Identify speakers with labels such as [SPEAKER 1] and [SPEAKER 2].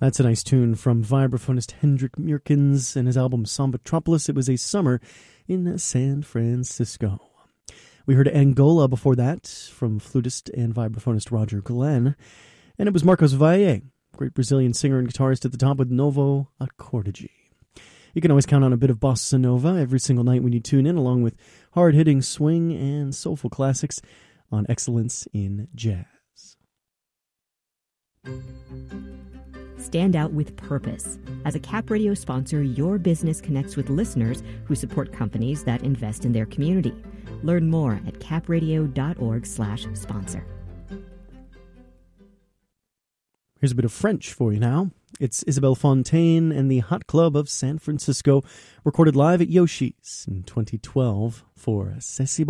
[SPEAKER 1] That's a nice tune from vibraphonist Hendrik Meerkens and his album Sambatropolis. It was a summer in San Francisco. We heard Angola before that from flutist and vibraphonist Roger Glenn. And it was Marcos Valle, great Brazilian singer and guitarist at the top with Novo Accordigy. You can always count on a bit of bossa nova every single night when you tune in, along with hard-hitting swing and soulful classics on Excellence in Jazz.
[SPEAKER 2] Stand out with purpose. As a Cap Radio sponsor, your business connects with listeners who support companies that invest in their community. Learn more at capradio.org/sponsor.
[SPEAKER 1] Here's a bit of French for you now. It's Isabelle Fontaine and the Hot Club of San Francisco, recorded live at Yoshi's in 2012 for C'est si